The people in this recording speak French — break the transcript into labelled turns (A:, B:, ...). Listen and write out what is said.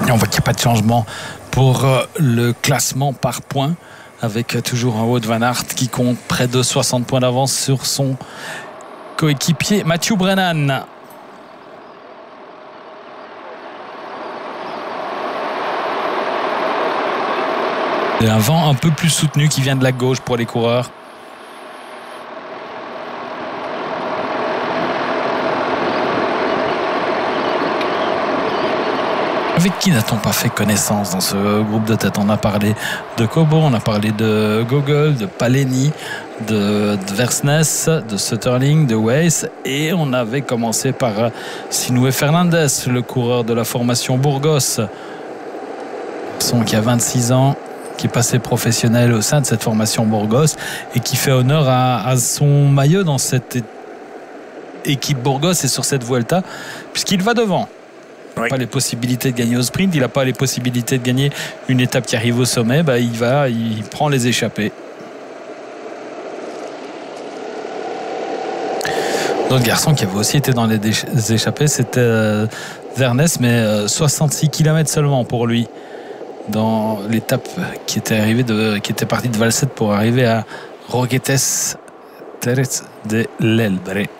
A: On voit qu'il n'y a pas de changement pour le classement par points, avec toujours un Wout van Aert qui compte près de 60 points d'avance sur son coéquipier Mathieu Brennan. Et un vent un peu plus soutenu qui vient de la gauche pour les coureurs. Avec qui n'a-t-on pas fait connaissance dans ce groupe de tête? On a parlé de Kobo, on a parlé de Gogol, de Paleni, de Versness, de Sutterling, de Weiss, et on avait commencé par Sinoué Fernandez, le coureur de la formation Burgos, qui a 26 ans, qui est passé professionnel au sein de cette formation Burgos et qui fait honneur à son maillot dans cette équipe Burgos et sur cette Vuelta, puisqu'il va devant. Il n'a pas les possibilités de gagner au sprint, il n'a pas les possibilités de gagner une étape qui arrive au sommet, il prend les échappées. Notre garçon qui avait aussi été dans les échappées, c'était Vernès, mais 66 km seulement pour lui dans l'étape qui était partie de Valset pour arriver à Roquetes Terres de l'Elbre.